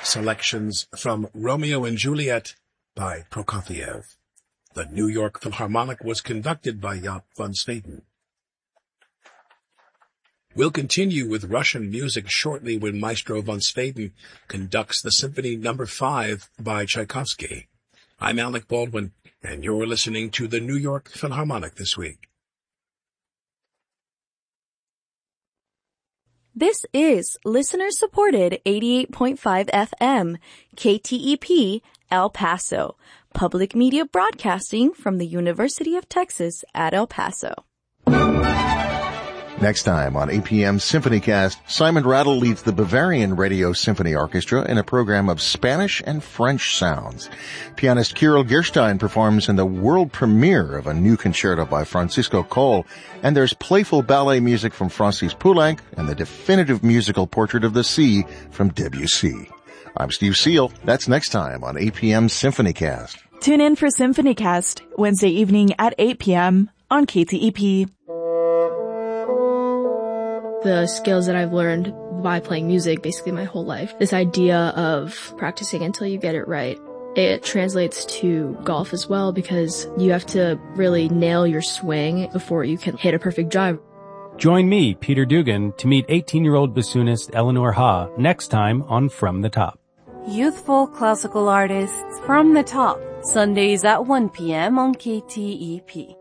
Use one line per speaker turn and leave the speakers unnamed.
selections from Romeo and Juliet by Prokofiev. The New York Philharmonic was conducted by Jaap van Zweden. We'll continue with Russian music shortly when Maestro van Zweden conducts the Symphony No. 5 by Tchaikovsky. I'm Alec Baldwin, and you're listening to the New York Philharmonic this week.
This is listener-supported 88.5 FM, KTEP, El Paso, public media broadcasting from the University of Texas at El Paso.
Next time on APM SymphonyCast, Simon Rattle leads the Bavarian Radio Symphony Orchestra in a program of Spanish and French sounds. Pianist Kirill Gerstein performs in the world premiere of a new concerto by Francisco Coll, and there's playful ballet music from Francis Poulenc and the definitive musical Portrait of the Sea from Debussy. I'm Steve Seal. That's next time on APM SymphonyCast.
Tune in for SymphonyCast, Wednesday evening at 8 p.m. on KTEP.
The skills that I've learned by playing music basically my whole life. This idea of practicing until you get it right. It translates to golf as well because you have to really nail your swing before you can hit a perfect drive.
Join me, Peter Dugan, to meet 18-year-old bassoonist Eleanor Ha next time on From the Top.
Youthful classical artists From the Top, Sundays at 1 p.m. on KTEP.